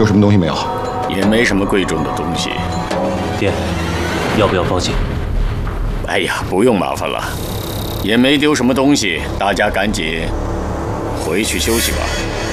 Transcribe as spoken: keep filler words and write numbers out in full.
丢什么东西没有？ 也没什么贵重的东西。 爹，要不要报警？ 哎呀，不用麻烦了，也没丢什么东西，大家赶紧回去休息吧。